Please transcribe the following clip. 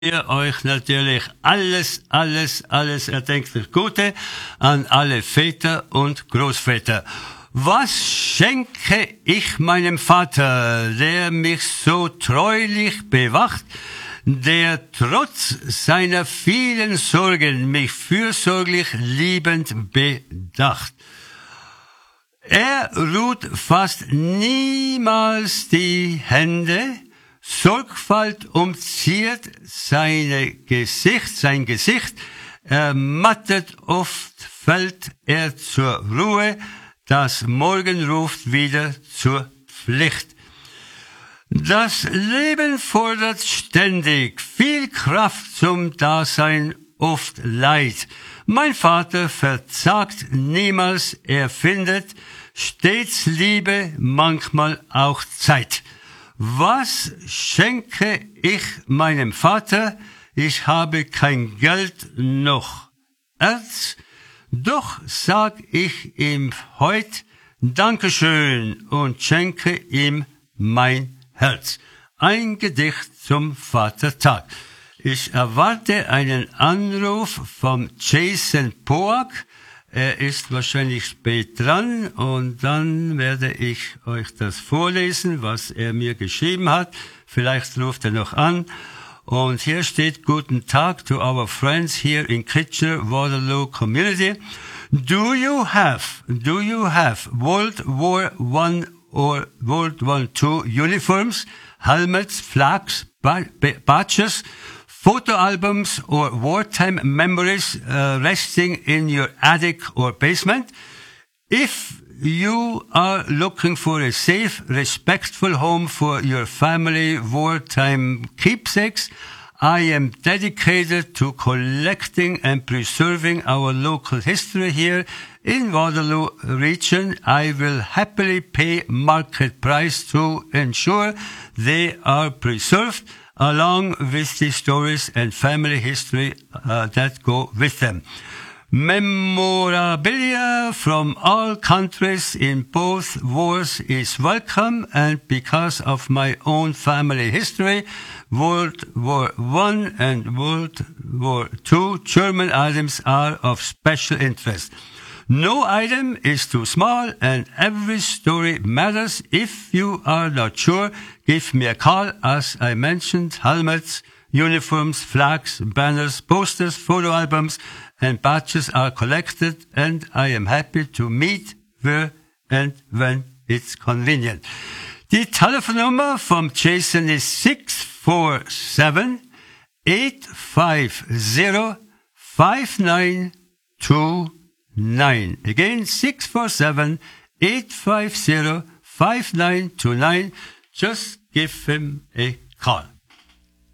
wir euch natürlich alles erdenklich Gute an alle Väter und Großväter. Was schenke ich meinem Vater, der mich so treulich bewacht, der trotz seiner vielen Sorgen mich fürsorglich liebend bedacht? Er ruht fast niemals die Hände, Sorgfalt umziert sein Gesicht, ermattet oft fällt er zur Ruhe, das Morgen ruft wieder zur Pflicht. Das Leben fordert ständig viel Kraft zum Dasein, oft Leid. Mein Vater verzagt niemals, er findet stets Liebe, manchmal auch Zeit. Was schenke ich meinem Vater? Ich habe kein Geld noch Erz, doch sag ich ihm heut Dankeschön und schenke ihm mein Herz. Ein Gedicht zum Vatertag. Ich erwarte einen Anruf vom Jason Poak. Er ist wahrscheinlich spät dran und dann werde ich euch das vorlesen, was er mir geschrieben hat. Vielleicht ruft er noch an. Und hier steht, guten Tag to our friends here in Kitchener, Waterloo community. Do you have World War I or World War II uniforms, helmets, flags, badges, photo albums or wartime memories resting in your attic or basement? If you are looking for a safe, respectful home for your family wartime keepsakes, I am dedicated to collecting and preserving our local history here in Waterloo region. I will happily pay market price to ensure they are preserved, along with the stories and family history that go with them. Memorabilia from all countries in both wars is welcome, and because of my own family history, World War I and World War II German items are of special interest. No item is too small and every story matters. If you are not sure, give me a call. As I mentioned, helmets, uniforms, flags, banners, posters, photo albums and badges are collected and I am happy to meet where and when it's convenient. Die Telefonnummer vom Jason ist 647-850-5929. Again, 647-850-5929. Just give him a call.